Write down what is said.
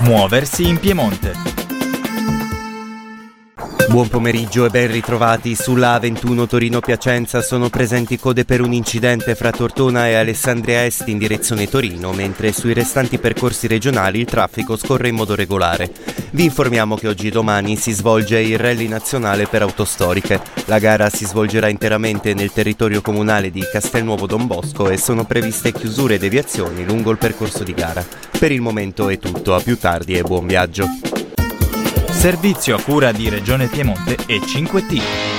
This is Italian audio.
Muoversi in Piemonte. Buon pomeriggio e ben ritrovati. Sulla A21 Torino-Piacenza sono presenti code per un incidente fra Tortona e Alessandria Est in direzione Torino, mentre sui restanti percorsi regionali il traffico scorre in modo regolare. Vi informiamo che oggi e domani si svolge il rally nazionale per autostoriche. La gara si svolgerà interamente nel territorio comunale di Castelnuovo Don Bosco e sono previste chiusure e deviazioni lungo il percorso di gara. Per il momento è tutto, a più tardi e buon viaggio. Servizio a cura di Regione Piemonte e 5T.